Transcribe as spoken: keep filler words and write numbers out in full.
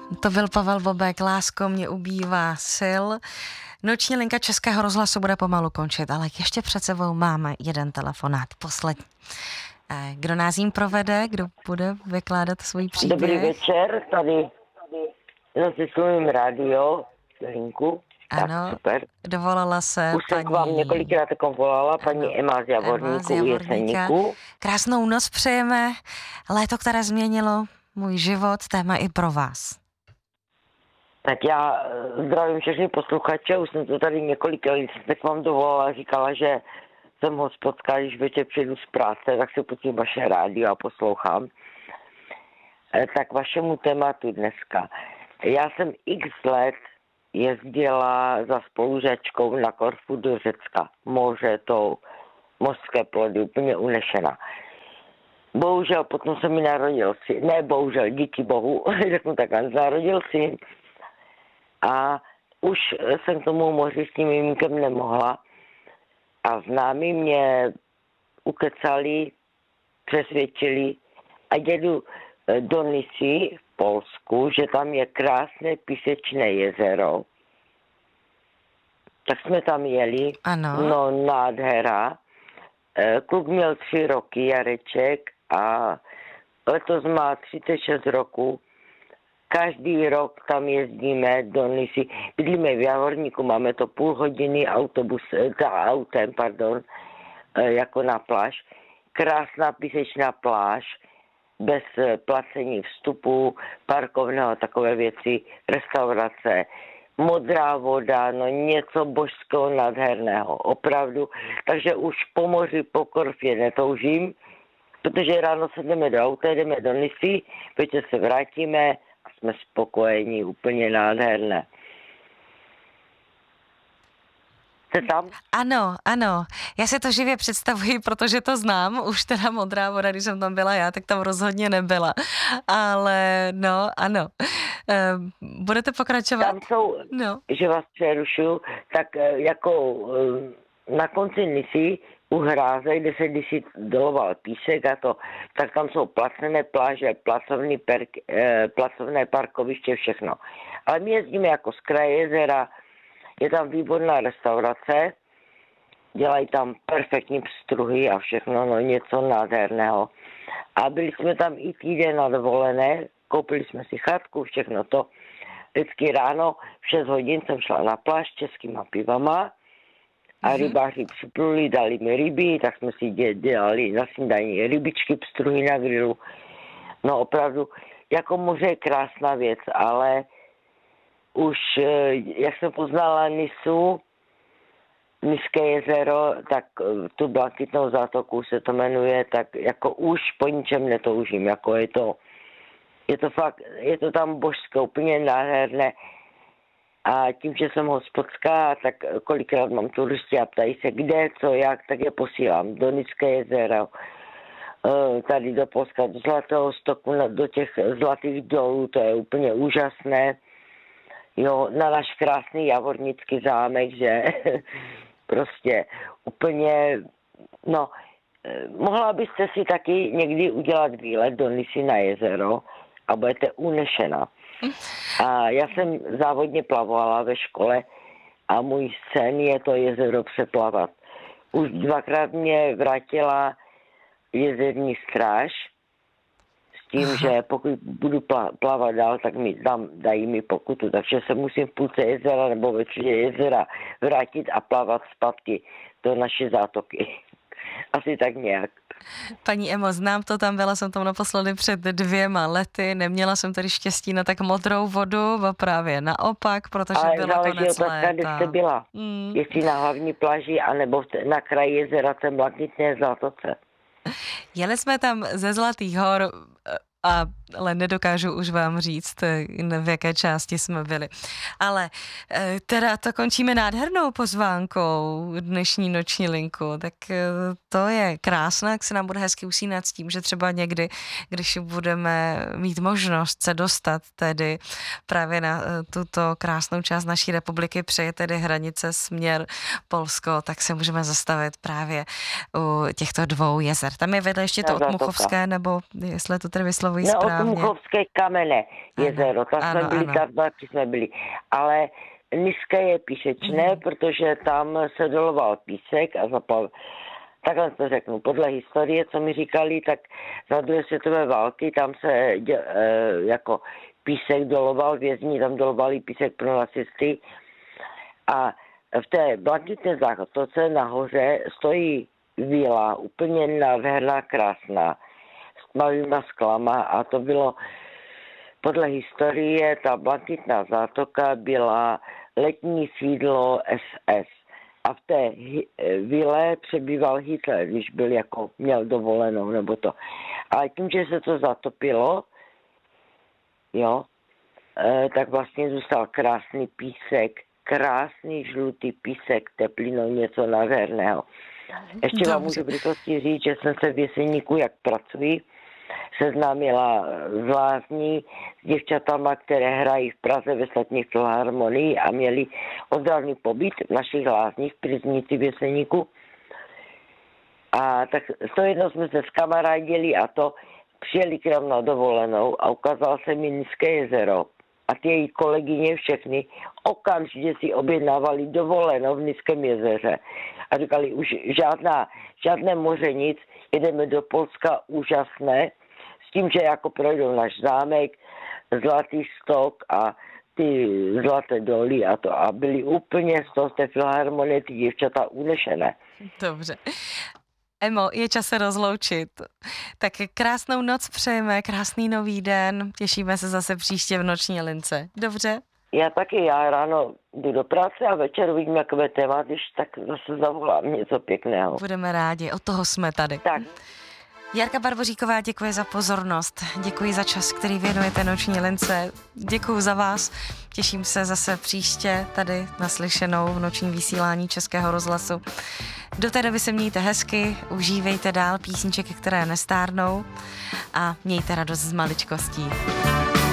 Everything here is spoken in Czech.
To byl Pavel Bobek, Lásko, mě ubývá sil. Noční linka Českého rozhlasu bude pomalu končit, ale ještě před sebou máme jeden telefonát, poslední. Kdo nás jim provede, kdo bude vykládat svůj příběh? Dobrý večer, tady zase slovím rádio, linku. Ano, tak, super. Dovolala se Už paní... jsem k vám několikrát takom volala, paní ano, Emma z Javorníku Emma z u Jeseníku. Krásnou noc přejeme, léto, které změnilo můj život, téma i pro vás. Tak já zdravím všechny posluchače, už jsem to tady několik let tak vám dovolala, říkala, že jsem hospodská, když večer přijdu z práce, tak si pustím vaše rádio a poslouchám. Tak vašemu tématu dneska. Já jsem x let jezdila za spolužačkou na Korfu do Řecka. Moře, to mořské plody, úplně unešená. Bohužel potom se mi narodil syn, ne bohužel, díky bohu, řeknu tak, narodil syn. A už jsem k tomu moři s tím mimínkem nemohla. A známí mě ukecali, přesvědčili a jedu do Nisy v Polsku, že tam je krásné písečné jezero. Tak jsme tam jeli. Ano. No nádhera. Kluk měl tři roky, Jareček, a letos má třicet šest roku. Každý rok tam jezdíme do Nisy. Bydlíme v Javorníku, máme to půl hodiny autobus, ta autem, pardon, jako na pláž. Krásná písečná pláž, bez placení vstupu, parkovného, takové věci, restaurace, modrá voda, no něco božského nádherného, opravdu. Takže už po moři, po Korfě netoužím, protože ráno se jdeme do auta, jdeme do Nisy, večer se vrátíme a jsme spokojení, úplně nádherné. Jste tam? Ano, ano. Já si to živě představuji, protože to znám. Už teda modrá voda, když jsem tam byla já, tak tam rozhodně nebyla. Ale no, ano. Ehm, budete pokračovat? Tam jsou, no. že vás přerušu, tak jako na konci Nisy u hráze, kde se kdysi doloval písek a to, tak tam jsou placené pláže, placovné, perk, eh, placovné parkoviště, všechno. Ale my jezdíme jako z kraje jezera, je tam výborná restaurace, dělají tam perfektní pstruhy a všechno, no něco nádherného. A byli jsme tam i týden na dovolené, koupili jsme si chatku, všechno to. Vždycky ráno v šest hodin jsem šla na pláž s českýma pivama a mm-hmm. rybáři připluli, dali mi ryby, tak jsme si dělali na snídaní rybičky, pstruhy na grilu. No opravdu, jako moře je krásná věc, ale už, jak jsem poznala Nisu, Niské jezero, tak tu Blankytnou zátoku se to jmenuje, tak jako už po ničem netoužím, jako je to, je to fakt, je to tam božské, úplně nádherné. A tím, že jsem hospodská, tak kolikrát mám turisty a ptají se, kde, co, jak, tak je posílám do Niské jezero, tady do Polska, do Zlatého stoku, do těch zlatých dolů, to je úplně úžasné. Jo, na náš krásný javornický zámek, že prostě úplně, no, mohla byste si taky někdy udělat výlet do Nisy na jezero a budete unešena. A já jsem závodně plavovala ve škole a můj sen je to jezero přeplavat. Už dvakrát mě vrátila jezerní stráž s tím, Aha. že pokud budu plavat dál, tak mi dám, dají mi pokutu. Takže se musím v půlce jezera nebo ve třetí jezera vrátit a plavat zpátky do naší zátoky. Asi tak nějak. Paní Emo, znám to, tam byla jsem tam naposledy před dvěma lety, neměla jsem tedy štěstí na tak modrou vodu, právě naopak, protože ale bylo konec léta. Ale kde jste byla, mm. jestli na hlavní pláži, anebo na kraji jezera té Blankytné zátoce. Jeli jsme tam ze Zlatých hor, a, ale nedokážu už vám říct, v jaké části jsme byli. Ale teda to končíme nádhernou pozvánkou dnešní noční linku, tak to je krásné, jak se nám bude hezky usínat s tím, že třeba někdy, když budeme mít možnost se dostat tedy právě na tuto krásnou část naší republiky, přeje tedy hranice směr Polsko, tak se můžeme zastavit právě u těchto dvou jezer. Tam je vedle ještě to Otmuchovské, nebo jestli to tedy vyslovuji vyslovuji no, správně. Otumchovské kamene jezero, tam ano, jsme byli, ano. tam taky jsme byli. Ale Niské je písečné, mm. protože tam se doloval písek a zapal, takhle to řeknu, podle historie, co mi říkali, tak za druhé světové války tam se dě, e, jako písek doloval, vězni tam dolovali písek pro nacisty a v té Blankitné zátoce nahoře stojí vila, úplně nádherná, krásná, s tmavýma sklama a to bylo podle historie, ta Blankitná zátoka byla letní sídlo es es. A v té vile přebýval Hitler, když byl jako, měl dovolenou nebo to. Ale tím, že se to zatopilo, jo, tak vlastně zůstal krásný písek, krásný žlutý písek, teplinou, něco nádherného. Ještě Dobře. vám můžu v rychlosti říct, že jsem se v Jeseníku, jak pracuji, seznámila z lázní s děvčatama, které hrají v Praze ve Státní filharmonii a měli ozdravný pobyt v našich lázních v Priznici v Jeseníku. A tak s to jednou jsme se skamarádili a to přijeli k nám na dovolenou a ukázal se mi Niské jezero. A ty její kolegyně všechny okamžitě si objednávali dovolenou v Niském jezeře. A říkali, už žádná, žádné moře nic, jedeme do Polska, úžasné, s tím, že jako projdou náš zámek, Zlatý stok a ty zlaté doly a to. A byli úplně z toho, z té filharmonie, ty děvčata unešené. Dobře. Emo, je čas se rozloučit. Tak krásnou noc přejeme, krásný nový den. Těšíme se zase příště v Noční lince. Dobře? Já taky, já ráno jdu do práce a večer uvidím, jakové téma, když tak zase zavolám něco pěkného. Budeme rádi, od toho jsme tady. Tak. Jarka Barboříková, děkuji za pozornost, děkuji za čas, který věnujete Noční lince, děkuji za vás, těším se zase příště tady naslyšenou v nočním vysílání Českého rozhlasu. Do té doby se mějte hezky, užívejte dál písničky, které nestárnou a mějte radost z maličkostí.